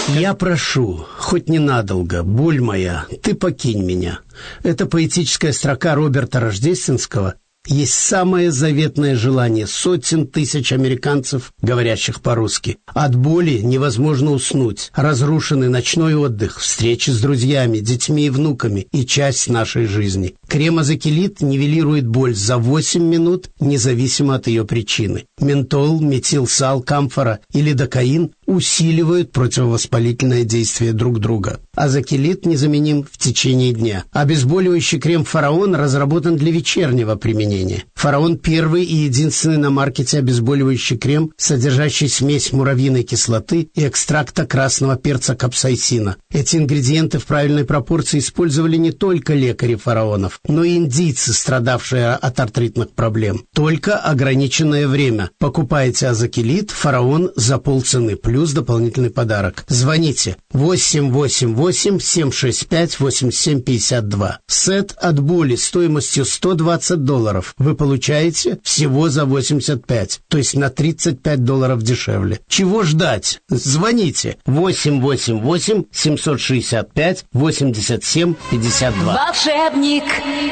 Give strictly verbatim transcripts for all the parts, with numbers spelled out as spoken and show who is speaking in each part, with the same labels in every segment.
Speaker 1: Я прошу, хоть ненадолго, боль моя, ты покинь меня. Это поэтическая строка Роберта Рождественского есть самое заветное желание сотен тысяч американцев, говорящих по-русски. От боли невозможно уснуть. Разрушенный ночной отдых, встречи с друзьями, детьми и внуками и часть нашей жизни. Крем Азакелит нивелирует боль за восемь минут, независимо от ее причины. Ментол, метилсал, камфора и лидокаин усиливают противовоспалительное действие друг друга. Азакелит незаменим в течение дня. Обезболивающий крем «Фараон» разработан для вечернего применения. «Фараон» — первый и единственный на маркете обезболивающий крем, содержащий смесь муравьиной кислоты и экстракта красного перца капсаицина. Эти ингредиенты в правильной пропорции использовали не только лекари фараонов, но и индийцы, страдавшие от артритных проблем. Только ограниченное время. Покупайте Азакелит «Фараон» за полцены, плюс дополнительный подарок. Звоните восемь восемь восемь семь шесть пять восемь семь пять два. Сет от боли стоимостью сто двадцать долларов вы получаете всего за восемьдесят пять, то есть на тридцать пять долларов дешевле. Чего ждать? Звоните восемь восемь восемь семь шесть пять восемь семь пять два.
Speaker 2: Волшебник.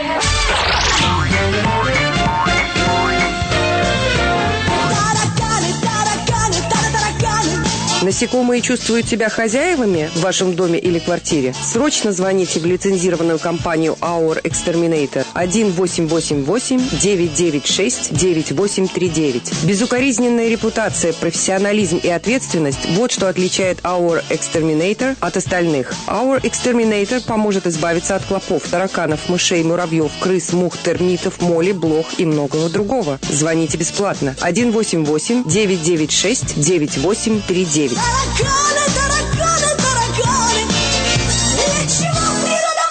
Speaker 3: Насекомые чувствуют себя хозяевами в вашем доме или квартире? Срочно звоните в лицензированную компанию Our Exterminator один восемь восемь восемь девять девять шесть девять восемь три девять. Безукоризненная репутация, профессионализм и ответственность – вот что отличает Our Exterminator от остальных. Our Exterminator поможет избавиться от клопов, тараканов, мышей, муравьев, крыс, мух, термитов, моли, блох и многого другого. Звоните бесплатно один восемь восемь девять девять шесть девять восемь три девять.
Speaker 2: Тараканы, тараканы, тараканы, ничего природа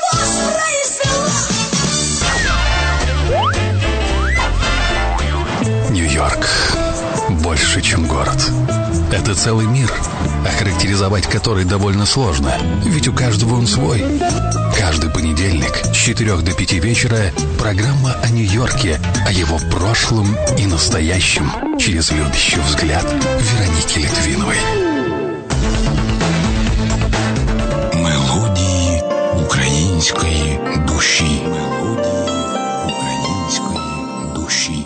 Speaker 2: воспроизвела.
Speaker 4: Нью-Йорк больше, чем город. Это целый мир, охарактеризовать который довольно сложно, ведь у каждого он свой. Каждый понедельник с четырёх до пяти вечера программа о Нью-Йорке, о его прошлом и настоящем через любящий взгляд Вероники Литвиновой.
Speaker 5: Мелодії української душі. Мелодії української душі.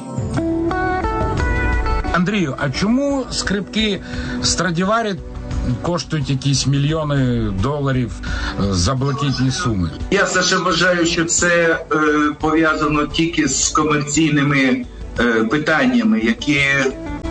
Speaker 6: Андрію, а чому скрипки Страдіварі коштують якісь мільйони доларів за блакитні суми?
Speaker 7: Я все ще вважаю, що це е, пов'язано тільки з комерційними е, питаннями, які е,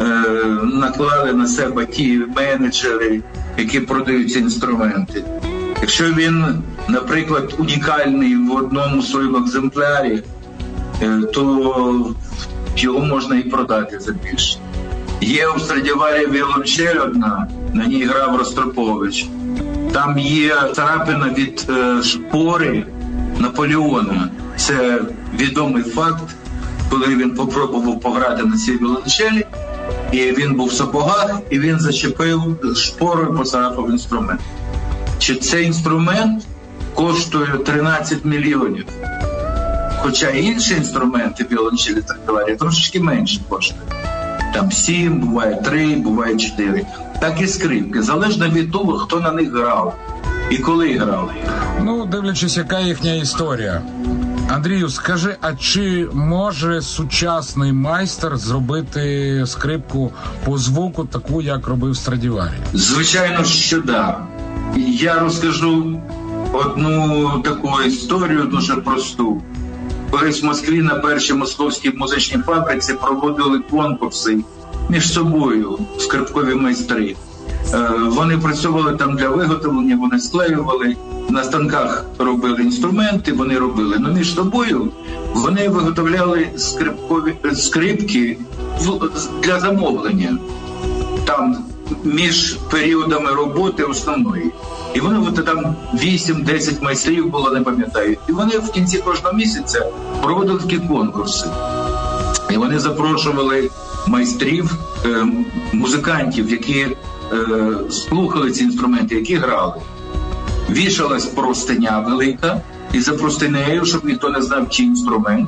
Speaker 7: наклали на себе ті менеджери, які продають ці інструменти. Якщо він, наприклад, унікальний в одному своєму екземплярі, е, то його можна і продати за більше. Є у Страдіварі віолончель одна, на ній грав Ростропович. Там є царапина від е, шпори Наполеона. Це відомий факт, коли він попробував пограти на цій віолончелі, і він був в сапогах, і він зачепив шпорою, поцарапав інструмент. Чи цей інструмент коштує тринадцять мільйонів? Хоча інші інструменти віолончелі Страдіварі трошечки менше коштують. Там сім, буває три, буває чотири. Так і скрипки. Залежно від того, хто на них грав і коли грали.
Speaker 6: Ну, дивлячись, яка їхня історія. Андрію, скажи, а чи може сучасний майстер зробити скрипку по звуку таку, як робив Страдіварі?
Speaker 7: Звичайно, що да. Я розкажу одну таку історію дуже просту. Колись в Москві на першій московській музичній фабриці проводили конкурси між собою, скрипкові майстри. Вони працювали там для виготовлення, вони склеювали, на станках робили інструменти, вони робили. Но між собою вони виготовляли скрипкові, скрипки для замовлення. Там між періодами роботи основної. І вони от, там вісім-десять майстрів було, не пам'ятаю. І вони в кінці кожного місяця проводили такі конкурси. І вони запрошували майстрів, е, музикантів, які е, слухали ці інструменти, які грали. Вішалась простиня велика, і за простинею, щоб ніхто не знав, чий інструмент,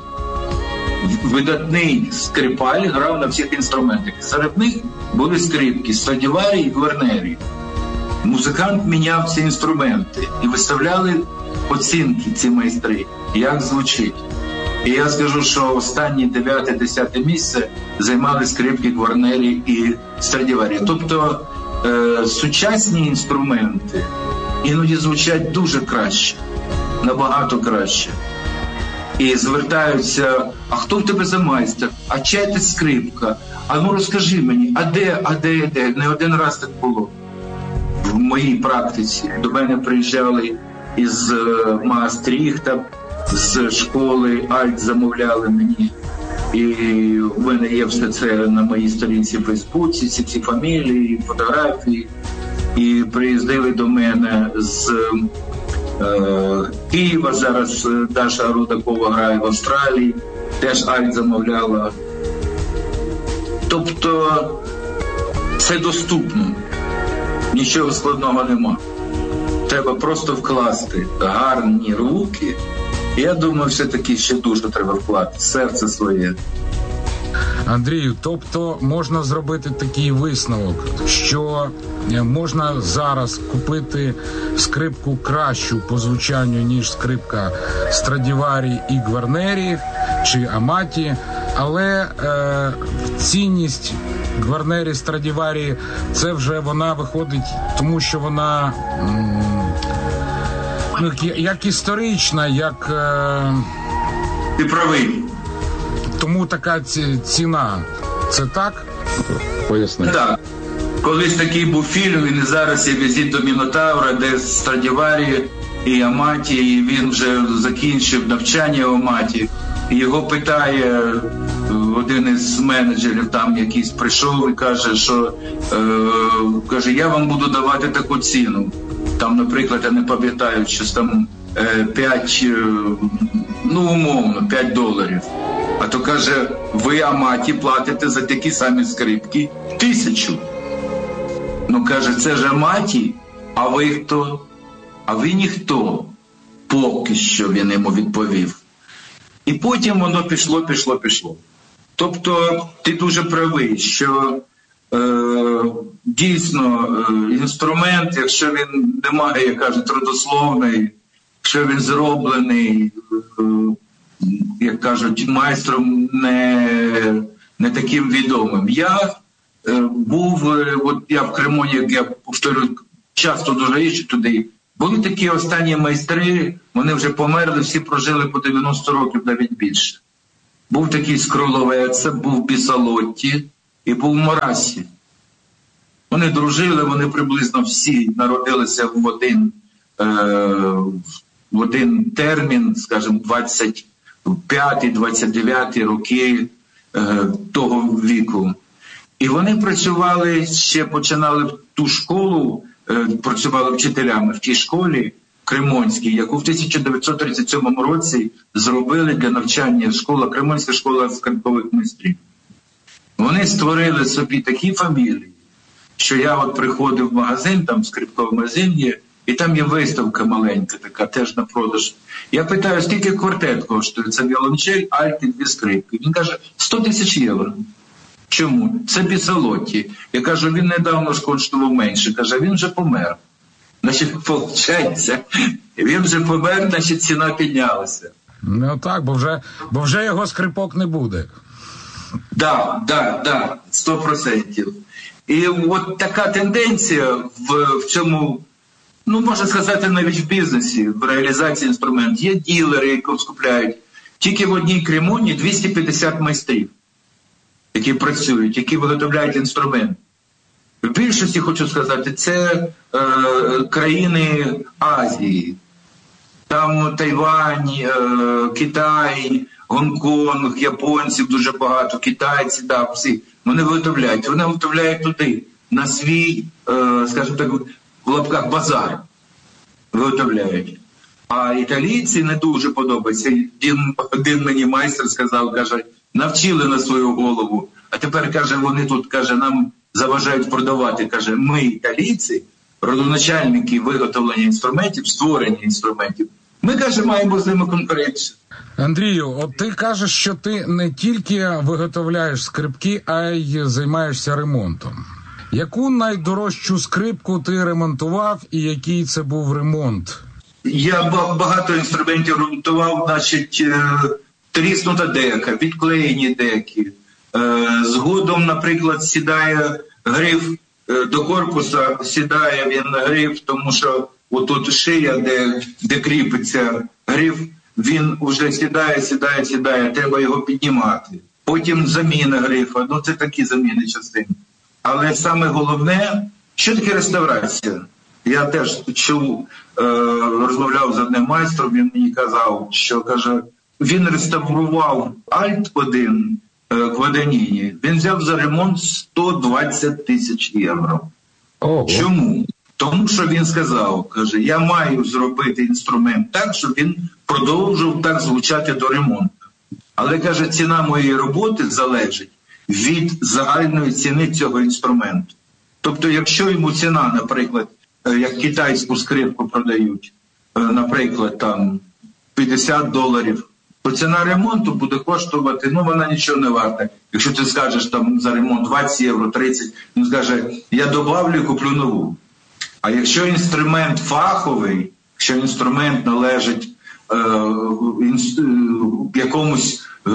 Speaker 7: видатний скрипаль грав на всіх інструментах. Серед них були скрипки Страдіварі і Гвернері. Музикант міняв ці інструменти і виставляли оцінки ці майстри, як звучить. І я скажу, що останні дев'яте-десяте місце займали скрипки Гварнері і Страдіварі. Тобто е, сучасні інструменти іноді звучать дуже краще, набагато краще. І звертаються: а хто в тебе за майстер? А чия ти скрипка? А ну розкажи мені, а де, а де, де? Не один раз так було. В моїй практиці до мене приїжджали із Маастріхта, з школи Альт замовляли мені. І в мене є все це на моїй сторінці в Фейсбуці, ці ці фамілії, фотографії. І приїздили до мене з е, Києва, зараз Даша Рудакова грає в Австралії, теж Альт замовляла. Тобто це доступно, нічого складного нема. Треба просто вкласти гарні руки. Я думаю, все-таки ще душу треба вкласти, серце своє.
Speaker 6: Андрію, тобто можна зробити такий висновок, що можна зараз купити скрипку кращу по звучанню, ніж скрипка Страдіварі і Гварнері чи Аматі, але е, цінність Гварнері, Страдіварі, це вже вона виходить, тому що вона м, ну, як історична, як... Е,
Speaker 7: Ти правий.
Speaker 6: Тому така ціна. Це так? Поясни.
Speaker 7: Так. Колись такий був фільм, він і зараз є «Візит до Мінотавра», де Страдіварі і Аматі, і він вже закінчив навчання в Аматі. І його питає один із менеджерів, там якийсь прийшов і каже, що е, каже, я вам буду давати таку ціну. Там, наприклад, я не пам'ятаю, що там е, п'ять, ну умовно, п'ять доларів. А то каже, ви Аматі платите за такі самі скрипки тисячу. Ну, каже, це ж Аматі, а ви хто? А ви ніхто. Поки що, він йому відповів. І потім воно пішло, пішло, пішло. Тобто, ти дуже правий, що е, дійсно е, інструмент, якщо він не має, як кажуть, родословний, якщо він зроблений, е, як кажуть, майстром не, не таким відомим. Я е, був, е, от я в Криму, як я повторюю, часто дуже їжджу туди. Були такі останні майстри, вони вже померли, всі прожили по дев'яносто років, навіть більше. Був такий Скроловець, був Бісалотті і був Морасі. Вони дружили, вони приблизно всі народилися в один, е, в один термін, скажімо, двадцять п'ятий двадцять дев'ятий роки е, того віку. І вони працювали, ще починали в ту школу, е, працювали вчителями в тій школі Кремонській, яку в тисяча дев'ятсот тридцять сьомому році зробили для навчання школа, Кремонська школа скрипкових майстрів. Вони створили собі такі фамілії, що я от приходив в магазин, там скрипковий магазин є, і там є виставка маленька така, теж на продаж. Я питаю, скільки квартет коштує? Це віолончель, альт і дві скрипки. Він каже, сто тисяч євро. Чому? Це Бісалотті. Я кажу, він недавно ж коштував менше. Каже, він вже помер. Значить, виходить, він вже помер, значить ціна піднялася.
Speaker 6: Ну так, бо вже, бо вже його скрипок не буде.
Speaker 7: Так, так, так, сто відсотків. І от така тенденція в, в цьому, ну, можна сказати, навіть в бізнесі, в реалізації інструментів. Є ділери, які скупляють. Тільки в одній Кремоні двісті п'ятдесят майстрів, які працюють, які виготовляють інструмент. В більшості, хочу сказати, це е, країни Азії. Там Тайвань, е, Китай, Гонконг, японців дуже багато, китайці, да, всі. Вони виготовляють. Вони виготовляють туди, на свій, е, скажімо так, в лапках базар виготовляють. А італійці не дуже подобається. Один, один мені майстер сказав, каже, навчили на свою голову, а тепер, каже, вони тут, каже, нам заважають продавати. Каже, ми, італійці, родоначальники виготовлення інструментів, створення інструментів, ми, каже, маємо з ними конкуренцію.
Speaker 6: Андрію, от ти кажеш, що ти не тільки виготовляєш скрипки, а й займаєшся ремонтом. Яку найдорожчу скрипку ти ремонтував і який це був ремонт?
Speaker 7: Я багато інструментів ремонтував, значить, тріснута дека, відклеєні деки. Згодом, наприклад, сідає гриф до корпуса, сідає він на гриф, тому що отут шия, де, де кріпиться гриф, він вже сідає, сідає, сідає, треба його піднімати. Потім заміна грифа, ну це такі заміни частини. Але саме головне, що таке реставрація? Я теж чув, е, розмовляв з одним майстром, він мені казав, що, каже, він реставрував Альт один е, в Водянині, він взяв за ремонт сто двадцять тисяч євро. Ого. Чому? Тому що він сказав, каже, я маю зробити інструмент так, щоб він продовжував так звучати до ремонту. Але, каже, ціна моєї роботи залежить від загальної ціни цього інструменту. Тобто, якщо йому ціна, наприклад, як китайську скрипку продають, наприклад, там п'ятдесят доларів, то ціна ремонту буде коштувати, ну вона нічого не варта. Якщо ти скажеш там за ремонт двадцять євро, тридцять, він скаже, я добавлю і куплю нову. А якщо інструмент фаховий, якщо інструмент належить е, інс, е, якомусь е,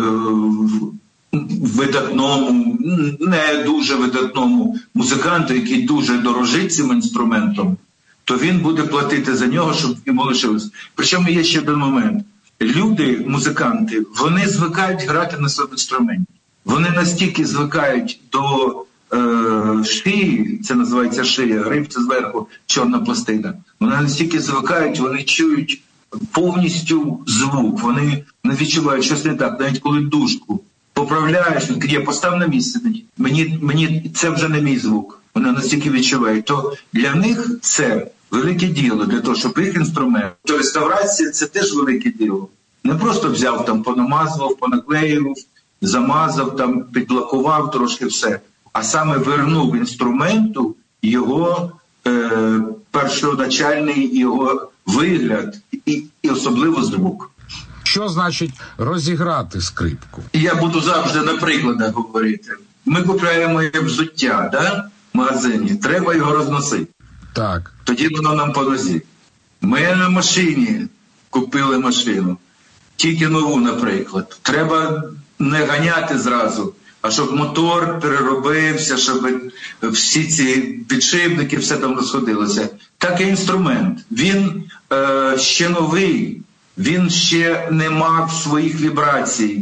Speaker 7: видатному, не дуже видатному музиканту, який дуже дорожить цим інструментом, то він буде платити за нього, щоб йому лишилось. Причому є ще один момент. Люди, музиканти, вони звикають грати на своєму інструменті. Вони настільки звикають до е, шиї, це називається шия, гриф це зверху чорна пластина. Вони настільки звикають, вони чують повністю звук, вони не відчувають щось не так, навіть коли дужку поправляєш, він каже, постав на місце, мені, мені це вже не мій звук. Вони настільки відчувають. То для них це велике діло, для того, щоб їх інструмент. То реставрація – це теж велике діло. Не просто взяв, там, понамазував, понаклеював, замазав, там, підлакував трошки все, а саме вернув інструменту його е, першоначальний його вигляд і, і особливо звук.
Speaker 6: Що значить розіграти скрипку?
Speaker 7: Я буду завжди на прикладах говорити. Ми купуємо взуття, да, в магазині, треба його розносити.
Speaker 6: Так.
Speaker 7: Тоді воно нам по нозі. Ми на машині купили машину, тільки нову, наприклад. Треба не ганяти зразу, а щоб мотор переробився, щоб всі ці підшипники, все там розходилося. Так і інструмент. Він е, ще новий, він ще не мав своїх вібрацій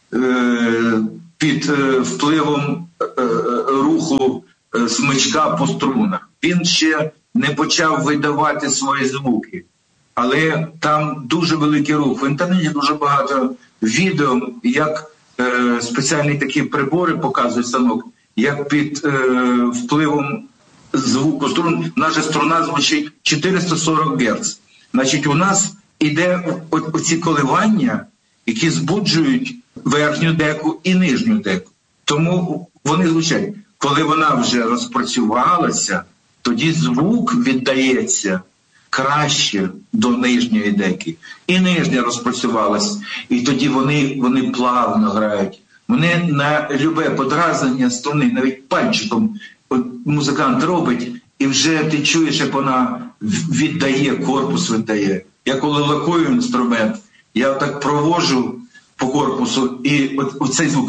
Speaker 7: е, під е, впливом е, руху е, смичка по струнах. Він ще не почав видавати свої звуки. Але там дуже великий рух. В інтернеті дуже багато відео, як е, спеціальні такі прибори показують станок, як під е, впливом звуку струн, наша струна звучить чотириста сорок герц. Значить, у нас іде оці коливання, які збуджують верхню деку і нижню деку. Тому вони звучать. Коли вона вже розпрацювалася, тоді звук віддається краще до нижньої деки. І нижня розпрацювалась. І тоді вони, вони плавно грають. Вони на любе подразнення струни, навіть пальчиком музикант робить, і вже ти чуєш, як вона віддає, корпус віддає. Я коли лакую інструмент, я так проводжу по корпусу, і от, оцей звук,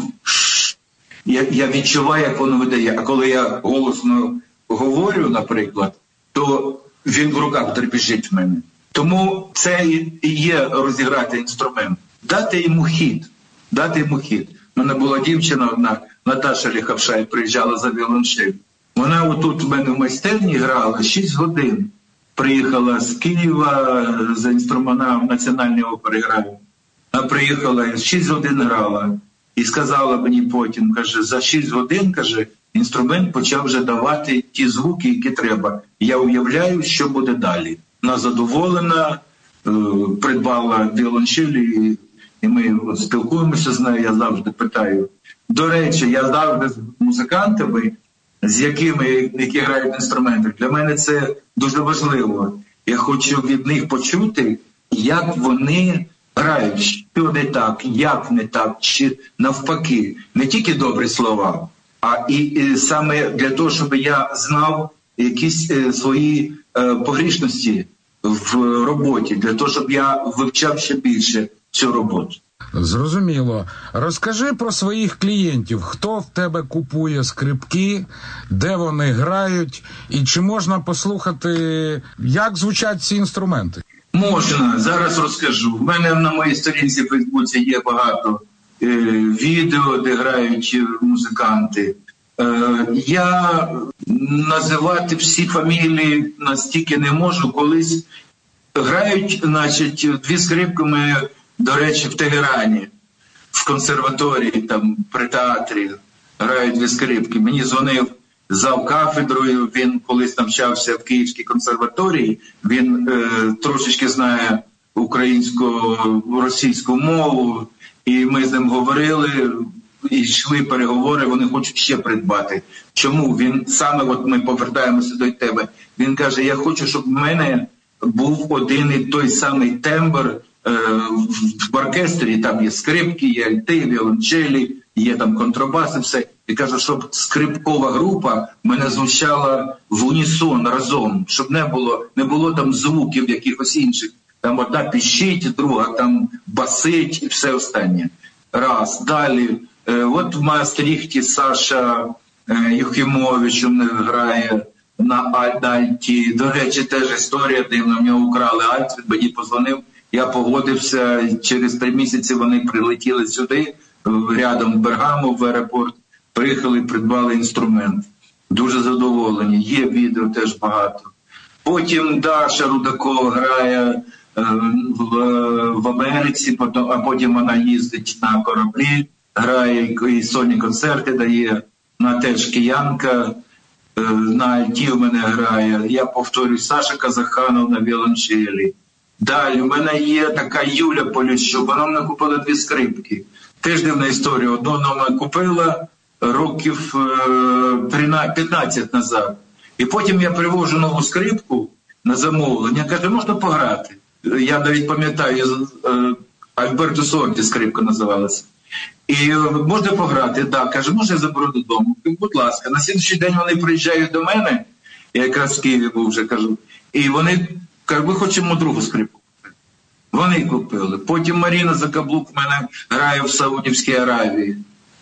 Speaker 7: я, я відчуваю, як воно видає. А коли я голосно говорю, наприклад, то він в руках трепещить в мене. Тому це і є розіграти інструмент. Дати йому хід. Дати йому хід. У мене була дівчина одна, Наташа Ліхавшай, приїжджала за віолончель. Вона отут в мене в майстерні грала шість годин. Приїхала з Києва, за інструментом в Національній опері граю. Вона приїхала, шість годин грала. І сказала мені потім, каже, за шість годин, каже, інструмент почав вже давати ті звуки, які треба. Я уявляю, що буде далі. Вона задоволена, е, придбала віолончель, і, і ми от спілкуємося з нею, я завжди питаю. До речі, я завжди з музикантами, з якими, які грають інструменти, для мене це дуже важливо. Я хочу від них почути, як вони грають, що не так, як не так, чи навпаки. Не тільки добрі слова, а і, і саме для того, щоб я знав якісь е, свої е, погрішності в роботі, для того, щоб я вивчав ще більше цю роботу.
Speaker 6: Зрозуміло. Розкажи про своїх клієнтів. Хто в тебе купує скрипки, де вони грають, і чи можна послухати, як звучать ці інструменти?
Speaker 7: Можна, зараз розкажу. У мене на моїй сторінці в Фейсбуці є багато е, відео, де грають музиканти. Е, я називати всі фамілії настільки не можу. Колись грають, значить, дві скрипки ми, до речі, в Тегерані, в консерваторії, там, при театрі грають дві скрипки. Мені дзвонив зав кафедрою, він колись навчався в Київській консерваторії, він е, трошечки знає українсько-російську мову, і ми з ним говорили, і йшли переговори, вони хочуть ще придбати. Чому? Він саме, от ми повертаємося до тебе, він каже, я хочу, щоб в мене був один і той самий тембр е, в оркестрі, там є скрипки, є альти, віолончелі, є там контрабас і все. І каже, щоб скрипкова група мене звучала в унісон разом, щоб не було, не було там звуків якихось інших. Там одна піщить, друга там басить і все останнє. Раз. Далі. Е, от в Маастрихті Саша е, Юхімович у мене грає на альті. До речі, теж історія дивна. В нього украли альт, він мені позвонив. Я погодився. Через три місяці вони прилетіли сюди, рядом в Бергамо, в аеропорт. Приїхали, придбали інструмент. Дуже задоволені. Є відео теж багато. Потім Даша Рудакова грає е, в, в Америці, потім, а потім вона їздить на кораблі, грає і сольні концерти дає. Вона теж киянка, е, на альті в мене грає. Я повторюю, Саша Казаханов на віолончелі. Далі в мене є така Юля Поліщук, вона мене купила дві скрипки. Теж дивна історія. Одну вона купила років п'ятнадцять назад. І потім я привожу нову скрипку на замовлення. Каже, можна пограти? Я навіть пам'ятаю, Альберто Сорді скрипка називалася. І можна пограти? Так, каже, може я заберу додому? Будь ласка. На слідчий день вони приїжджають до мене, я якраз в Києві був вже, кажу, і вони кажуть, ми хочемо другу скрипку. Вони купили. Потім Маріна Закаблук в мене грає в Саудівській Аравії.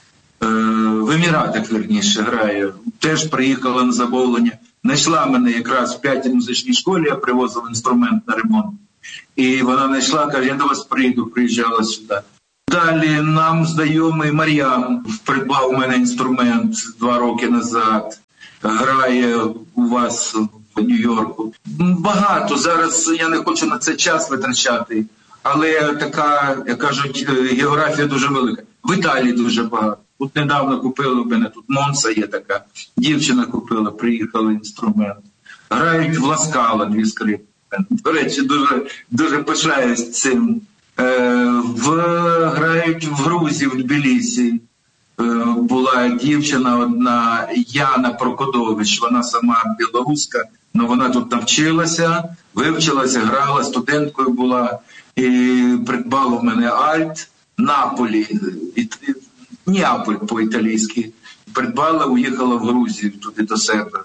Speaker 7: В Еміратах, верніше, грає. Теж приїхала на замовлення. Знайшла мене якраз в п'ятій музичній школі, я привозив інструмент на ремонт. І вона знайшла, каже, я до вас прийду, приїжджала сюди. Далі нам знайомий Мар'ян придбав у мене інструмент два роки назад. Грає у вас в Нью-Йорку. Багато. Зараз я не хочу на це час витрачати. Але така, як кажуть, географія дуже велика. В Італії дуже багато. Тут недавно купили, у мене тут Монса є така. Дівчина купила, приїхала інструмент. Грають в Ласкала дві скрипки. До речі, дуже, дуже пишаюсь цим. Е, в, грають в Грузії, в Тбілісі. Е, була дівчина одна, Яна Прокодович, вона сама білоруська, але вона тут навчилася, вивчилася, грала, студенткою була. І придбала в мене альт, Наполі, Неаполь по-італійськи. Придбала, уїхала в Грузію туди до себе.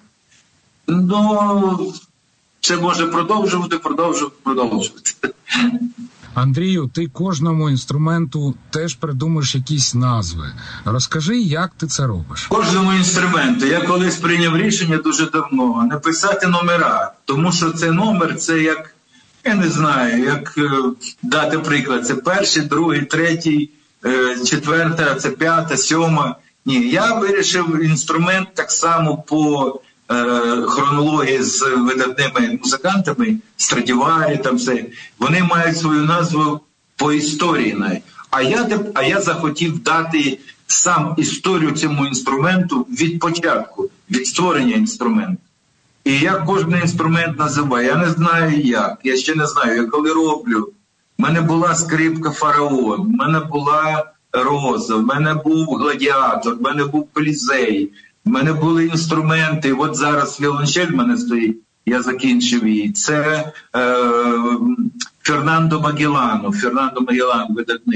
Speaker 7: Ну, це може продовжувати, продовжувати, продовжувати.
Speaker 6: Андрію, ти кожному інструменту теж придумаєш якісь назви. Розкажи, як ти це робиш?
Speaker 7: Кожному інструменту. Я колись прийняв рішення дуже давно написати номера. Тому що це номер, це як, я не знаю, як е, дати приклад. Це перший, другий, третій, е, четверта, це п'ята, сьома. Ні, я вирішив інструмент так само по е, хронології з видатними музикантами, Страдіварі, там все. Вони мають свою назву по історії навіть. А я, а я захотів дати сам історію цьому інструменту від початку, від створення інструменту. І я кожен інструмент називаю. Я не знаю як, я ще не знаю. Я коли роблю, в мене була скрипка «Фараон», в мене була «Роза», в мене був «Гладіатор», в мене був «Колізей», в мене були інструменти. От зараз віолончель в мене стоїть, я закінчив її. Це е, Фернандо Магеллано, Фернандо Магеллано видатний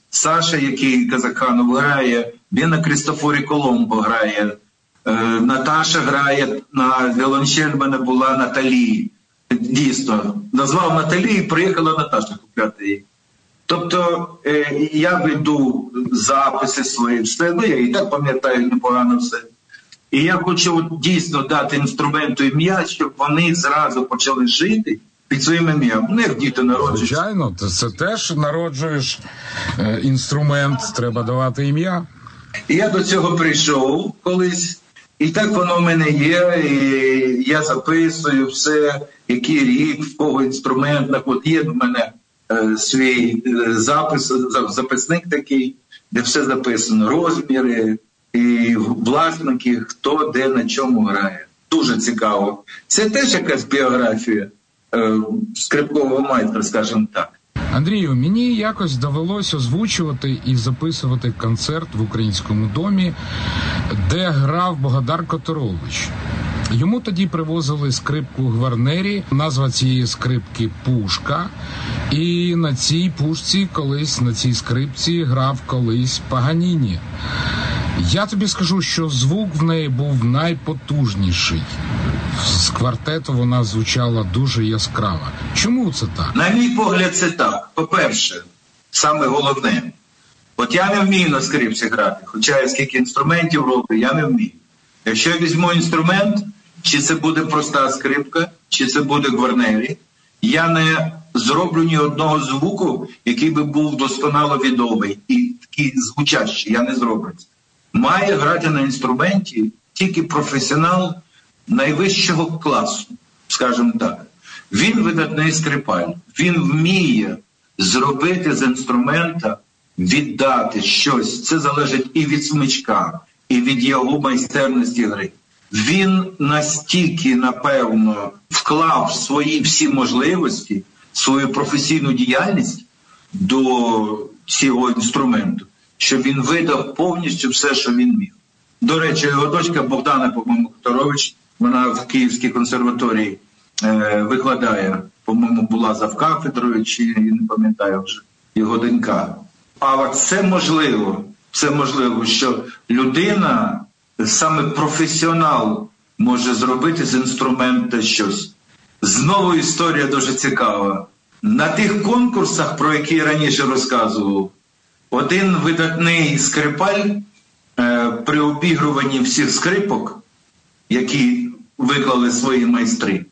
Speaker 7: Саша, який Казаханов грає, він на Крістофорі Коломбо грає. Е, Наташа грає на віолончель, в мене була Наталі. Дійсно, назвав Наталі і приїхала Наташа купляти її. Тобто е, я веду записи свої, все, ну я і так пам'ятаю непогано все. І я хочу от, дійсно дати інструменту ім'я, щоб вони зразу почали жити під своїм ім'ям. Ну, як діти народжуються.
Speaker 6: Звичайно, це теж народжуєш е, інструмент, треба давати ім'я.
Speaker 7: І я до цього прийшов колись, і так воно в мене є, і я записую все, який рік, в кого інструмент. От є в мене е, свій е, запис, записник такий, де все записано, розміри, і власники, хто де на чому грає. Дуже цікаво. Це теж якась біографія е, скрипкового майстра, скажімо так.
Speaker 6: Андрію, мені якось довелось озвучувати і записувати концерт в Українському домі, де грав Богодар Которович. Йому тоді привозили скрипку Гварнері, назва цієї скрипки «Пушка». І на цій пушці колись, на цій скрипці грав колись Паганіні. Я тобі скажу, що звук в неї був найпотужніший. З квартету вона звучала дуже яскраво. Чому це так?
Speaker 7: На мій погляд, це так. По-перше, саме головне. От я не вмію на скрипці грати, хоча я скільки інструментів роблю, я не вмію. Якщо я візьму інструмент, чи це буде проста скрипка, чи це буде Гварнері, я не зроблю ні одного звуку, який би був досконало відомий і такий звучащий. Я не зроблю це. Має грати на інструменті тільки професіонал найвищого класу, скажімо так. Він видатний скрипаль. Він вміє зробити з інструмента, віддати щось. Це залежить і від смичка, і від його майстерності гри. Він настільки, напевно, вклав свої всі можливості, свою професійну діяльність до цього інструменту, що він видав повністю все, що він міг. До речі, його дочка Богдана, по-моєму, Которович, вона в Київській консерваторії е, викладає, по-моєму, була завкафедрою, чи не пам'ятаю вже, його донька. А це можливо, це можливо, що людина, саме професіонал, може зробити з інструмента щось. Знову історія дуже цікава. На тих конкурсах, про які я раніше розказував, один видатний скрипаль е, при обігруванні всіх скрипок, які виклали свої майстри, е,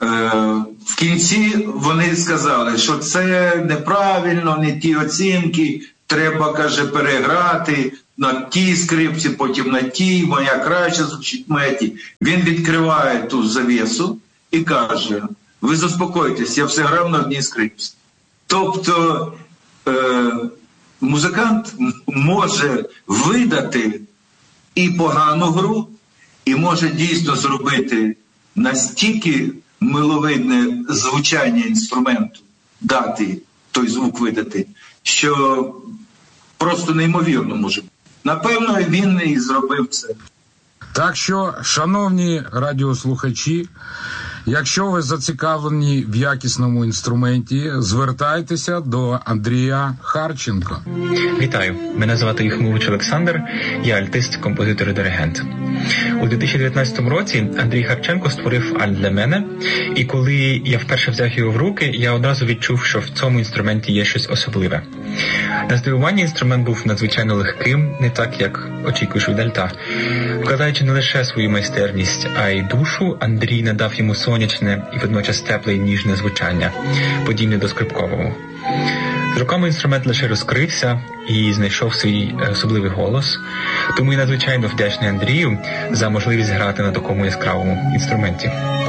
Speaker 7: в кінці вони сказали, що це неправильно, не ті оцінки, треба, каже, переграти на тій скрипці, потім на тій, моя краще звучить, моя ті. Він відкриває ту завісу і каже, ви заспокойтесь, я все грав на одній скрипці. Тобто е, музикант може видати і погану гру, і може дійсно зробити настільки миловидне звучання інструменту, дати той звук видати, що просто неймовірно може бути. Напевно, він і зробив це.
Speaker 6: Так що, шановні радіослухачі, якщо ви зацікавлені в якісному інструменті, звертайтеся до Андрія Харченко.
Speaker 8: Вітаю, мене звати Юхимович Олександр, я альтист, композитор і диригент. У дві тисячі дев'ятнадцятому році Андрій Харченко створив альт для мене, і коли я вперше взяв його в руки, я одразу відчув, що в цьому інструменті є щось особливе. На здивування інструмент був надзвичайно легким, не так, як очікуєш від альта. Вкладаючи не лише свою майстерність, а й душу, Андрій надав йому сонячне і водночас тепле і ніжне звучання, подібне до скрипкового. З роками інструмент лише розкрився і знайшов свій особливий голос, тому я надзвичайно вдячний Андрію за можливість грати на такому яскравому інструменті.